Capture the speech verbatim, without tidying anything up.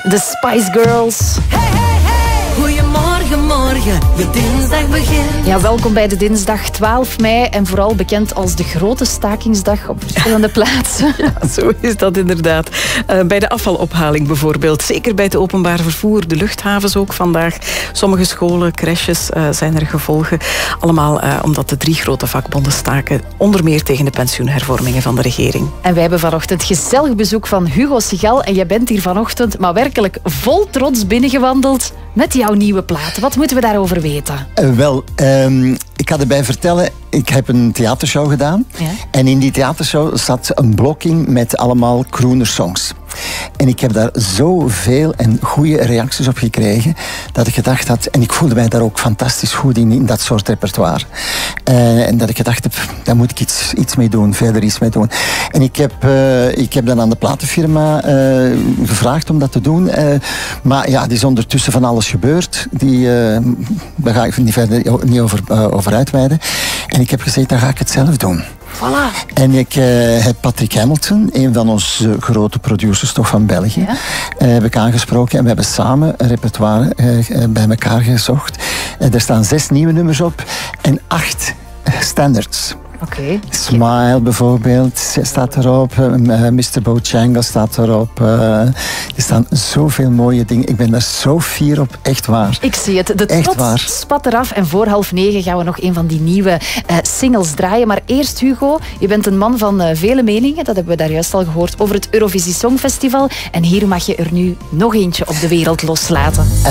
De Spice Girls. Hey, hey, hey. Goedemorgen, morgen, je dinsdag begint. Ja, welkom bij de dinsdag twaalf mei en vooral bekend als de grote stakingsdag op verschillende plaatsen. Ja, zo is dat inderdaad. Uh, bij de afvalophaling bijvoorbeeld. Zeker bij het openbaar vervoer, de luchthavens ook vandaag. Sommige scholen, crèches uh, zijn er gevolgen. Allemaal uh, omdat de drie grote vakbonden staken. Onder meer tegen de pensioenhervormingen van de regering. En wij hebben vanochtend gezellig bezoek van Hugo Sigal. En jij bent hier vanochtend maar werkelijk vol trots binnengewandeld met jouw nieuwe plaat. Wat moeten we daarover weten? Uh, wel, um, ik ga erbij vertellen, ik heb een theatershow gedaan. Ja? En in die theatershow zat een blokking met allemaal crooner songs. En ik heb daar zoveel en goede reacties op gekregen, dat ik gedacht had, en ik voelde mij daar ook fantastisch goed in, in dat soort repertoire. Uh, en dat ik gedacht heb, daar moet ik iets, iets mee doen, verder iets mee doen. En ik heb, uh, ik heb dan aan de platenfirma uh, gevraagd om dat te doen. Uh, maar ja, die is ondertussen van alles gebeurd. Die, uh, daar ga ik niet verder niet over, uh, over uitweiden. En ik heb gezegd, dan ga ik het zelf doen. Voilà. En ik uh, heb Patrick Hamilton, een van onze grote producers toch van België, ja? uh, heb ik aangesproken. En we hebben samen een repertoire uh, bij elkaar gezocht. Uh, er staan zes nieuwe nummers op en acht standards. Okay. Smile bijvoorbeeld staat erop. Uh, mister Bojangles staat erop. Uh, er staan zoveel mooie dingen. Ik ben daar zo fier op. Echt waar. Ik zie het. De trots spat eraf. En voor half negen gaan we nog een van die nieuwe uh, singles draaien. Maar eerst, Hugo, je bent een man van uh, vele meningen. Dat hebben we daar juist al gehoord over het Eurovisie Songfestival. En hier mag je er nu nog eentje op de wereld loslaten.